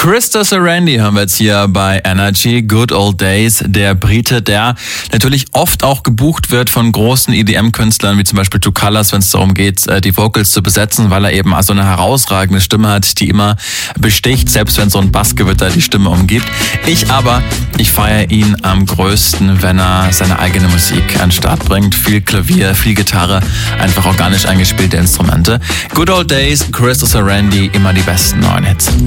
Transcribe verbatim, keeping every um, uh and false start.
Christopher Sarandi haben wir jetzt hier bei Energy. Good Old Days, der Brite, der natürlich oft auch gebucht wird von großen E D M-Künstlern, wie zum Beispiel Two Colors, wenn es darum geht, die Vocals zu besetzen, weil er eben so eine herausragende Stimme hat, die immer besticht, selbst wenn so ein Bassgewitter die Stimme umgibt. Ich aber, ich feiere ihn am größten, wenn er seine eigene Musik an den Start bringt. Viel Klavier, viel Gitarre, einfach organisch eingespielte Instrumente. Good Old Days, Christopher Sarandi, immer die besten neuen Hits.